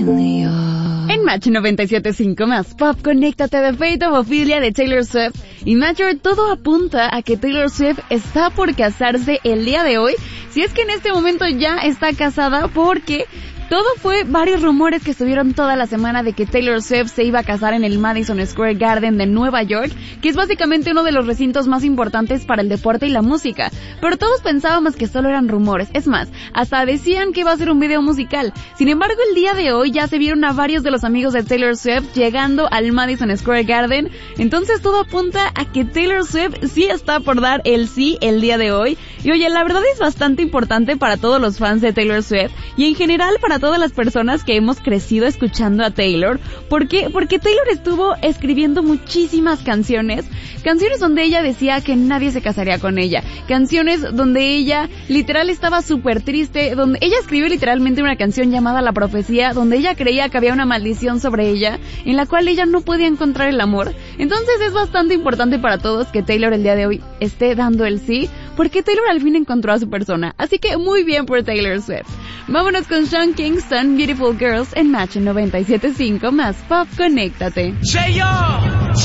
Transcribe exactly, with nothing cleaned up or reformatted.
En Match noventa y siete punto cinco más Pop, conéctate de Fate of Ophelia de Taylor Swift. Y Matcher, todo apunta a que Taylor Swift está por casarse el día de hoy, si es que en este momento ya está casada, porque todo fue varios rumores que estuvieron toda la semana de que Taylor Swift se iba a casar en el Madison Square Garden de Nueva York, que es básicamente uno de los recintos más importantes para el deporte y la música. Pero todos pensábamos que solo eran rumores. Es más, hasta decían que iba a ser un video musical. Sin embargo, el día de hoy ya se vieron a varios de los amigos de Taylor Swift llegando al Madison Square Garden. Entonces todo apunta a que Taylor Swift sí está por dar el sí el día de hoy. Y oye, la verdad es bastante importante para todos los fans de Taylor Swift y en general para todas las personas que hemos crecido escuchando a Taylor. ¿Por qué? Porque Taylor estuvo escribiendo muchísimas canciones, canciones donde ella decía que nadie se casaría con ella, canciones donde ella literal estaba súper triste, donde ella escribió literalmente una canción llamada La Profecía, donde ella creía que había una maldición sobre ella, en la cual ella no podía encontrar el amor. Entonces es bastante importante para todos que Taylor el día de hoy esté dando el sí, porque Taylor al fin encontró a su persona. Así que muy bien por Taylor Swift. Vámonos con Sean Kingston, Beautiful Girls en Match noventa y siete punto cinco más Pop, conéctate.